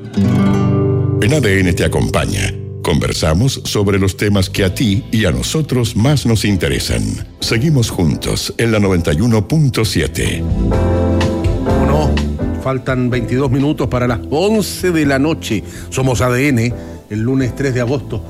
En ADN te acompaña. Conversamos sobre los temas que a ti y a nosotros más nos interesan. Seguimos juntos en la 91.7. Bueno, faltan 22 minutos para las 11 de la noche. Somos ADN, el lunes 3 de agosto.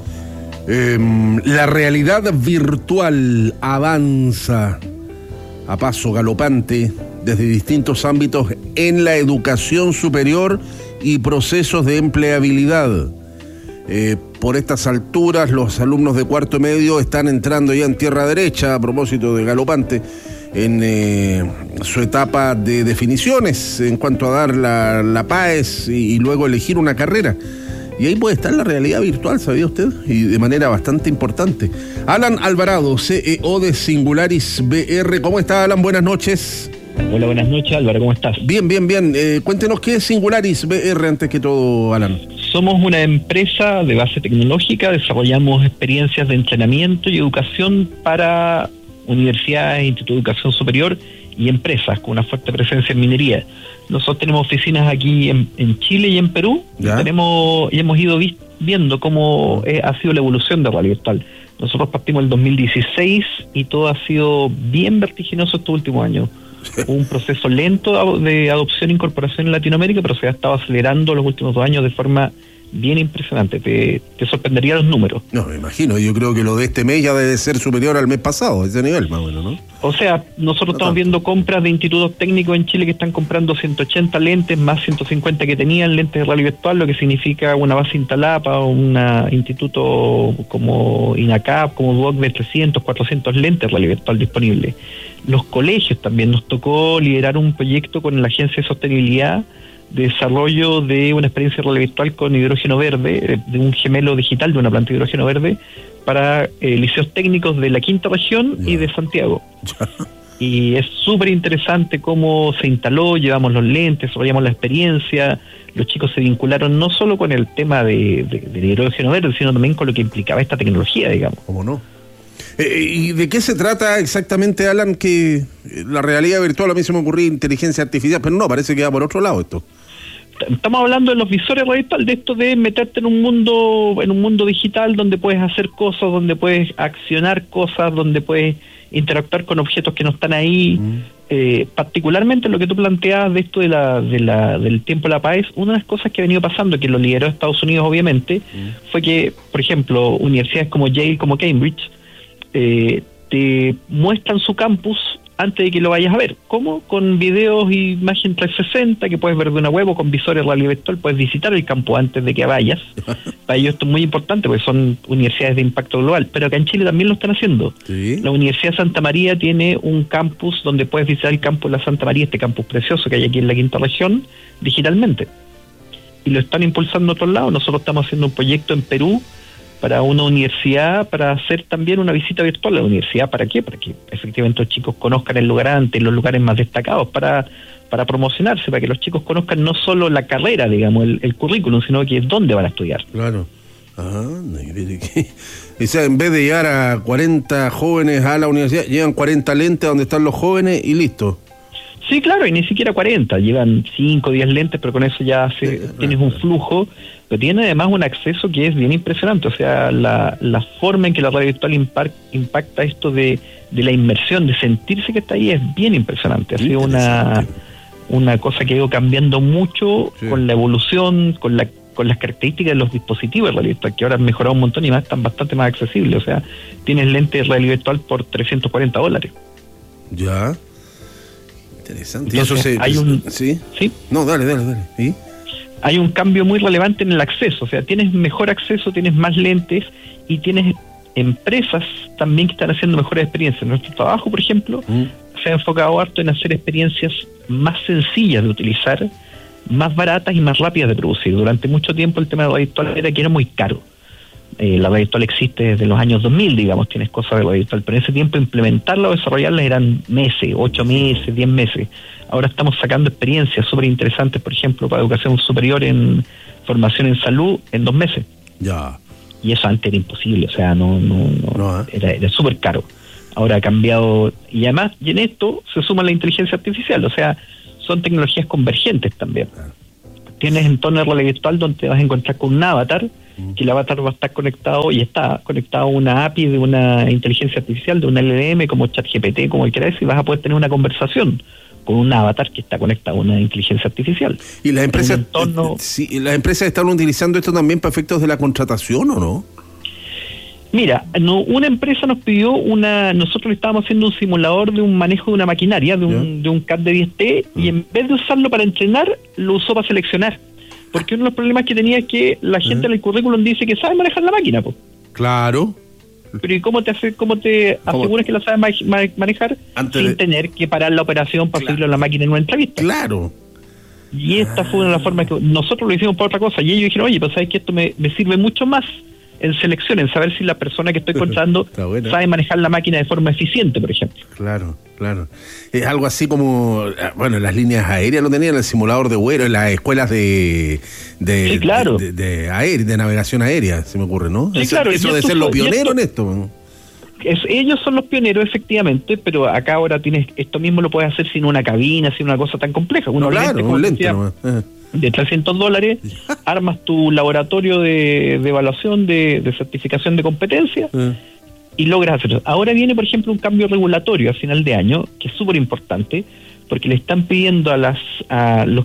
La realidad virtual avanza a paso galopante desde distintos ámbitos en la educación superior y procesos de empleabilidad. Por estas alturas, los alumnos de cuarto medio están entrando ya en tierra derecha, a propósito de galopante, en su etapa de definiciones en cuanto a dar la PAES y luego elegir una carrera. Y ahí puede estar la realidad virtual, ¿sabía usted? Y de manera bastante importante. Alan Alvarado, CEO de Singularis BR. ¿Cómo está, Alan? Buenas noches. Hola, buenas noches, Álvaro, ¿cómo estás? Bien. Cuéntenos qué es Singularis BR antes que todo, Alan. Somos una empresa de base tecnológica, desarrollamos experiencias de entrenamiento y educación para universidades, institutos de educación superior y empresas con una fuerte presencia en minería. Nosotros tenemos oficinas aquí en Chile y en Perú y hemos ido viendo cómo ha sido la evolución de realidad virtual. Nosotros partimos en el 2016 y todo ha sido bien vertiginoso estos últimos años. Un proceso lento de adopción e incorporación en Latinoamérica, pero se ha estado acelerando los últimos 2 años de forma bien impresionante. Te sorprendería los números. No, me imagino. Yo creo que lo de este mes ya debe ser superior al mes pasado, ese nivel más o menos, ¿no? O sea, nosotros estamos viendo compras de institutos técnicos en Chile que están comprando 180 lentes más 150 que tenían lentes de realidad virtual, lo que significa una base instalada para un instituto como INACAP, como DUOC de 300, 400 lentes de realidad virtual disponibles. Los colegios también nos tocó liderar un proyecto con la Agencia de Sostenibilidad de desarrollo de una experiencia de realidad virtual con hidrógeno verde, de un gemelo digital de una planta de hidrógeno verde para liceos técnicos de la quinta región y de Santiago. Y es súper interesante cómo se instaló, llevamos los lentes, desarrollamos la experiencia, los chicos se vincularon no solo con el tema del hidrógeno verde, sino también con lo que implicaba esta tecnología, digamos. ¿Cómo no? ¿Y de qué se trata exactamente, Alan? Que la realidad virtual, a mí se me ocurrió inteligencia artificial, pero no, parece que va por otro lado esto. Estamos hablando de los visores virtuales, de esto de meterte en un mundo digital donde puedes hacer cosas, donde puedes accionar cosas, donde puedes interactuar con objetos que no están ahí. Particularmente lo que tú planteabas de esto del tiempo de la PAES, una de las cosas que ha venido pasando, que lo lideró Estados Unidos obviamente, fue que, por ejemplo, universidades como Yale, como Cambridge, te muestran su campus antes de que lo vayas a ver. ¿Cómo? Con videos y imagen 360 que puedes ver de una web o con visores de realidad virtual, puedes visitar el campus antes de que vayas. Para ellos esto es muy importante porque son universidades de impacto global, pero acá en Chile también lo están haciendo. ¿Sí? La Universidad de Santa María tiene un campus donde puedes visitar el campus de la Santa María, este campus precioso que hay aquí en la quinta región, digitalmente. Y lo están impulsando a otros lados. Nosotros estamos haciendo un proyecto en Perú para una universidad, para hacer también una visita virtual a la universidad. ¿Para qué? Para que efectivamente los chicos conozcan el lugar antes, los lugares más destacados, para promocionarse, para que los chicos conozcan no solo la carrera, digamos, el currículum, sino que dónde van a estudiar. Claro. O sea, en vez de llegar a 40 jóvenes a la universidad, llegan 40 lentes donde están los jóvenes y listo. Sí, claro, y ni siquiera 40, llevan 5 o 10 lentes, pero con eso ya tienes un flujo, pero tiene además un acceso que es bien impresionante. O sea, la forma en que la realidad virtual impacta esto de la inmersión, de sentirse que está ahí, es bien impresionante. Ha sido una cosa que ha ido cambiando mucho con la evolución, con las características de los dispositivos de realidad virtual, que ahora han mejorado un montón y más están bastante más accesibles. O sea, tienes lentes de realidad virtual por $340. Ya. Interesante. Entonces, ¿Sí? ¿Sí? No, dale. ¿Sí? Hay un cambio muy relevante en el acceso, o sea, tienes mejor acceso, tienes más lentes y tienes empresas también que están haciendo mejores experiencias. Nuestro trabajo, por ejemplo, se ha enfocado harto en hacer experiencias más sencillas de utilizar, más baratas y más rápidas de producir. Durante mucho tiempo el tema de la realidad virtual era que era muy caro. La realidad virtual existe desde los años 2000, digamos, tienes cosas de realidad virtual, pero en ese tiempo implementarla o desarrollarla eran meses, 8 meses, 10 meses. Ahora estamos sacando experiencias súper interesantes, por ejemplo, para educación superior en formación en salud en 2 meses. Ya. Y eso antes era imposible, o sea, era súper caro. Ahora ha cambiado, y además, y en esto se suma la inteligencia artificial, o sea, son tecnologías convergentes también. tienes entornos de realidad virtual donde te vas a encontrar con un avatar, que el avatar va a estar conectado y está conectado a una API de una inteligencia artificial, de una LLM como ChatGPT, como el que quieras, y vas a poder tener una conversación con un avatar que está conectado a una inteligencia artificial. ¿Y las empresas, las empresas están utilizando esto también para efectos de la contratación o no? Mira, una empresa nos pidió nosotros le estábamos haciendo un simulador de un manejo de una maquinaria, de un CAD de 10T, y en vez de usarlo para entrenar, lo usó para seleccionar. Porque uno de los problemas que tenía es que la gente en el currículum dice que sabe manejar la máquina, pues. Claro. Pero ¿y cómo te aseguras que la sabes manejar sin tener que parar la operación para subirlo a la máquina en una entrevista? Claro. Y esta fue una de las formas que nosotros lo hicimos para otra cosa. Y ellos dijeron, oye, pues sabes que esto me sirve mucho más en selección, en saber si la persona que estoy contratando sabe manejar la máquina de forma eficiente, por ejemplo. Claro. Es algo así como, bueno, las líneas aéreas lo tenían, el simulador de vuelo, en las escuelas de navegación aérea, se me ocurre, ¿no? Sí, claro. Eso de ser los pioneros en esto. Ellos son los pioneros, efectivamente, pero acá ahora esto mismo lo puedes hacer sin una cabina, sin una cosa tan compleja. Un lente de $300, armas tu laboratorio de evaluación, de certificación de competencia y logras hacerlo. Ahora viene, por ejemplo, un cambio regulatorio a final de año, que es súper importante, porque le están pidiendo a los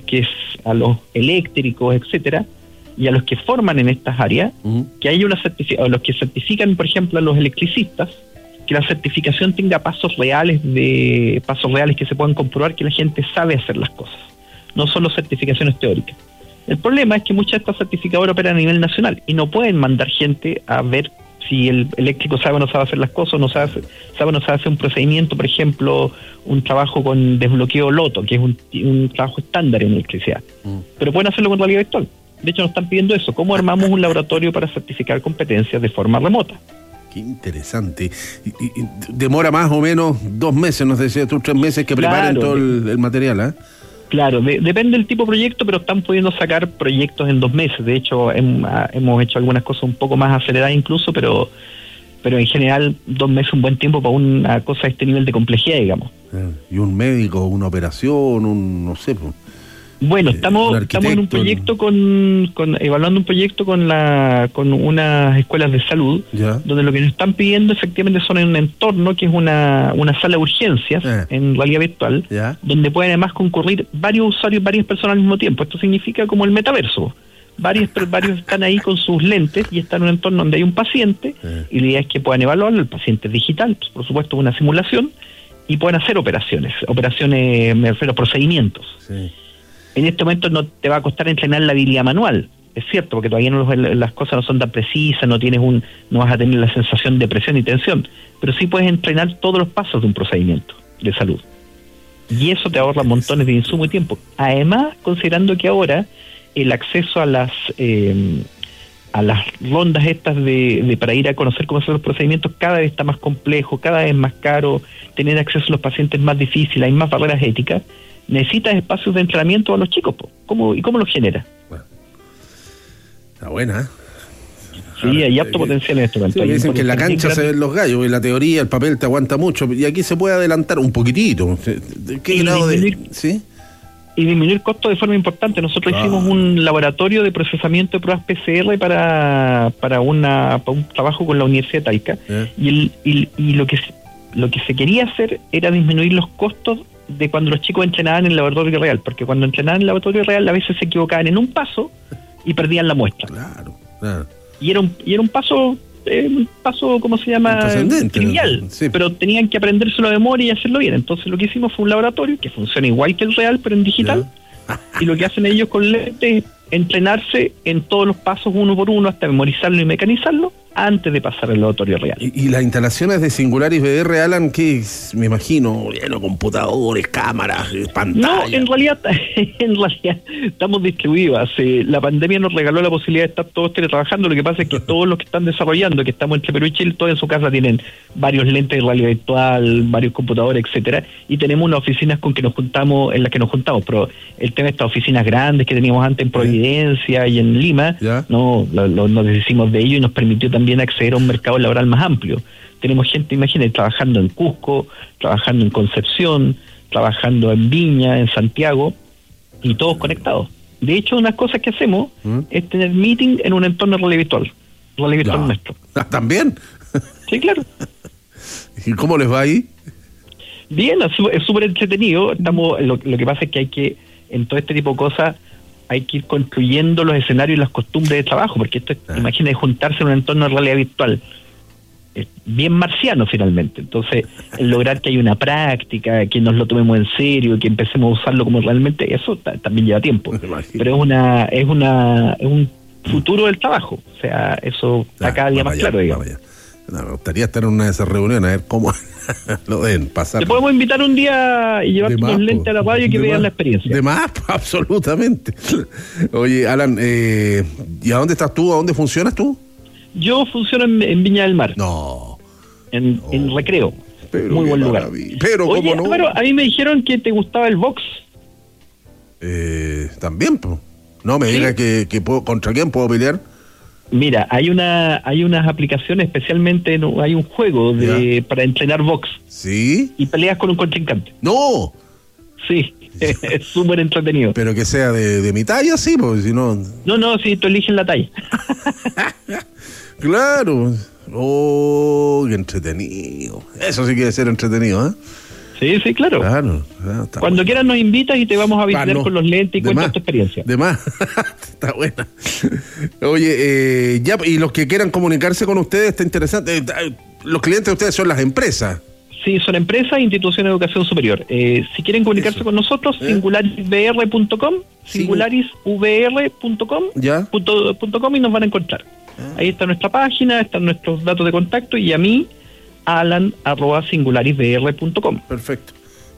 eléctricos, etcétera, y a los que forman en estas áreas, que haya una certificación, a los que certifican, por ejemplo, a los electricistas, que la certificación tenga pasos reales que se puedan comprobar que la gente sabe hacer las cosas, no solo certificaciones teóricas. El problema es que muchas de estas certificadoras operan a nivel nacional y no pueden mandar gente a ver si el eléctrico sabe o no sabe hacer las cosas, sabe o no sabe hacer un procedimiento, por ejemplo, un trabajo con desbloqueo loto, que es un trabajo estándar en electricidad. Pero pueden hacerlo con realidad virtual. De hecho, nos están pidiendo eso. ¿Cómo armamos un laboratorio para certificar competencias de forma remota? Qué interesante. Y demora más o menos 2 meses, no sé si 3 meses que preparen todo el material, ¿eh? Claro, depende del tipo de proyecto, pero están pudiendo sacar proyectos en 2 meses. De hecho, hemos hecho algunas cosas un poco más aceleradas incluso, pero en general 2 meses es un buen tiempo para una cosa de este nivel de complejidad, digamos. Y un médico, una operación, no sé. Bueno, estamos en un proyecto evaluando un proyecto con unas escuelas de salud, donde lo que nos están pidiendo efectivamente son en un entorno que es una sala de urgencias en realidad virtual, donde pueden además concurrir varios usuarios, varias personas al mismo tiempo. Esto significa como el metaverso. Varios están ahí con sus lentes y están en un entorno donde hay un paciente y la idea es que puedan evaluarlo. El paciente es digital, pues, por supuesto una simulación, y pueden hacer operaciones, me refiero a procedimientos. Sí. En este momento no te va a costar entrenar la habilidad manual, es cierto, porque todavía las cosas no son tan precisas, no vas a tener la sensación de presión y tensión, pero sí puedes entrenar todos los pasos de un procedimiento de salud. Y eso te ahorra montones de insumo y tiempo. Además, considerando que ahora el acceso a las rondas estas para ir a conocer cómo son los procedimientos cada vez está más complejo, cada vez más caro, tener acceso a los pacientes es más difícil, hay más barreras éticas. Necesitas espacios de entrenamiento a los chicos, ¿cómo los genera? Bueno, está buena, ¿eh? Sí, hay alto potencial en esto. Sí, dicen que en la cancha se ven los gallos, en la teoría el papel te aguanta mucho, y aquí se puede adelantar un poquitito. ¿Qué grado ¿sí? Y disminuir costos de forma importante. Nosotros hicimos un laboratorio de procesamiento de pruebas PCR para un trabajo con la Universidad de Talca, y lo que se quería hacer era disminuir los costos de cuando los chicos entrenaban en el laboratorio real, porque cuando entrenaban en el laboratorio real a veces se equivocaban en un paso y perdían la muestra. Claro. Y era un paso, ¿cómo se llama? Trivial, sí. Pero tenían que aprendérselo de memoria y hacerlo bien. Entonces lo que hicimos fue un laboratorio que funciona igual que el real, pero en digital. Y lo que hacen ellos con lentes es entrenarse en todos los pasos uno por uno hasta memorizarlo y mecanizarlo antes de pasar al laboratorio real. ¿Y las instalaciones de Singularis VR, Alan, qué me imagino? Computadores, cámaras, pantallas. No, en realidad estamos distribuidos. La pandemia nos regaló la posibilidad de estar todos teletrabajando. Lo que pasa es que todos los que están desarrollando, que estamos entre Perú y Chile, todos en su casa tienen varios lentes de realidad virtual, varios computadores, etcétera, y tenemos unas oficinas en las que nos juntamos. Pero el tema de estas oficinas grandes que teníamos antes en Providencia y en Lima, nos deshicimos de ello y nos permitió también acceder a un mercado laboral más amplio. Tenemos gente, imagínate, trabajando en Cusco, trabajando en Concepción, trabajando en Viña, en Santiago, y todos conectados. De hecho, una cosa que hacemos es tener meeting en un entorno realidad virtual nuestro. ¿También? Sí, claro. ¿Y cómo les va ahí? Bien, es súper entretenido. Lo que pasa es que hay que, en todo este tipo de cosas, hay que ir construyendo los escenarios y las costumbres de trabajo, porque esto, imagínate, juntarse en un entorno de realidad virtual. Es bien marciano finalmente. Entonces, el lograr que haya una práctica, que nos lo tomemos en serio, que empecemos a usarlo como realmente, eso también lleva tiempo. Pero es un futuro del trabajo. O sea, eso está cada día más claro, digamos. No, me gustaría estar en una de esas reuniones, a ver cómo lo deben pasar. Te podemos invitar un día y llevarte unos lentes a la radio y que vean la experiencia. De más, absolutamente. Oye, Alan, ¿y a dónde estás tú? ¿A dónde funcionas tú? Yo funciono en Viña del Mar. No. En Recreo. Pero muy buen lugar. Pero, oye, ¿cómo no? Álvaro, a mí me dijeron que te gustaba el box. También, pues. No me digas que ¿contra quién puedo pelear? Mira, hay unas aplicaciones, especialmente hay un juego para entrenar box. ¿Sí? Y peleas con un contrincante. ¡No! Sí, es súper entretenido. Pero que sea de mi talla, sí, porque si no... No, si tú eliges la talla. Claro. Oh, qué entretenido. Eso sí que debe ser entretenido, ¿eh? Sí, claro. Claro. Cuando quieras nos invitas y te vamos a visitar con los lentes y cuentas tu experiencia. De más. Está buena. Oye, ya, y los que quieran comunicarse con ustedes, está interesante. Los clientes de ustedes son las empresas. Sí, son empresas e instituciones de educación superior. Si quieren comunicarse con nosotros, singularisvr.com, singularisvr.com .com y nos van a encontrar. Ahí está nuestra página, están nuestros datos de contacto y a mí, alan@singularisvr.com. Perfecto.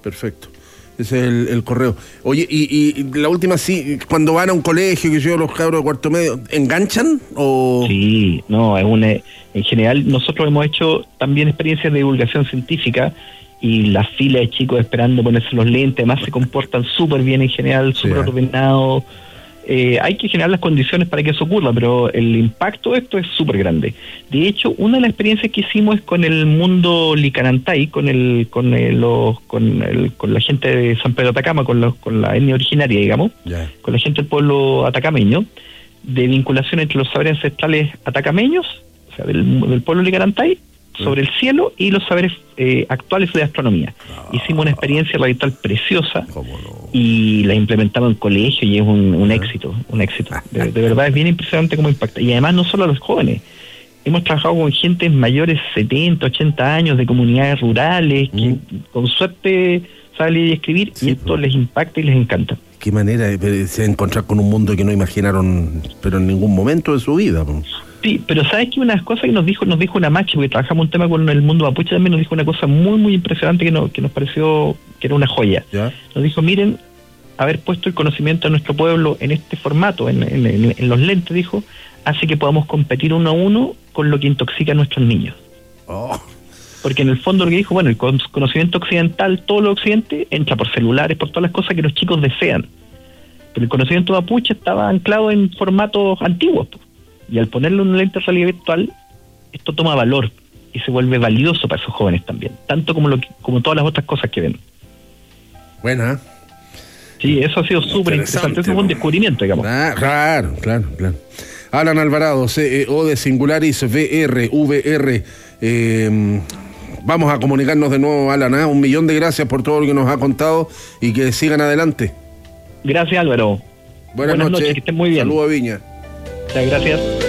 Ese es el correo. Oye, y la última, sí, cuando van a un colegio, que yo los cabros de cuarto medio, ¿enganchan? O... Sí, no, en general nosotros hemos hecho también experiencias de divulgación científica y las filas de chicos esperando ponerse los lentes, además se comportan súper bien en general, súper ordenados. Hay que generar las condiciones para que eso ocurra, pero el impacto de esto es súper grande. De hecho, una de las experiencias que hicimos es con el mundo Licanantay, con la gente de San Pedro de Atacama, con la etnia originaria, digamos, con la gente del pueblo atacameño, de vinculación entre los saberes ancestrales atacameños, o sea, del pueblo Licanantay, sobre el cielo y los saberes actuales de astronomía. Hicimos una experiencia radical preciosa y la implementamos en colegio y es un éxito, De verdad es bien impresionante cómo impacta. Y además no solo a los jóvenes, hemos trabajado con gente mayores 70, 80 años de comunidades rurales que con suerte saben leer y escribir y esto les impacta y les encanta. Qué manera de encontrar con un mundo que no imaginaron pero en ningún momento de su vida. Sí, pero ¿sabes qué? Unas cosas que nos dijo una machi, porque trabajamos un tema con el mundo mapuche, también nos dijo una cosa muy, muy impresionante que nos pareció que era una joya. ¿Ya? Nos dijo, miren, haber puesto el conocimiento de nuestro pueblo en este formato, en los lentes, dijo, hace que podamos competir uno a uno con lo que intoxica a nuestros niños. Porque en el fondo lo que dijo, bueno, el conocimiento occidental, todo lo occidente, entra por celulares, por todas las cosas que los chicos desean. Pero el conocimiento mapuche estaba anclado en formatos antiguos, y al ponerlo en un lente de realidad virtual, esto toma valor y se vuelve valioso para esos jóvenes también, tanto como todas las otras cosas que ven. Buena. Sí, eso ha sido súper interesante, eso fue un descubrimiento, digamos. Claro. Alan Alvarado, CEO de Singularis VR. Vamos a comunicarnos de nuevo, Alan. 1.000.000 de gracias por todo lo que nos ha contado y que sigan adelante. Gracias, Álvaro. Buenas noches, que estén muy bien. Saludos a Viña. Muchas gracias.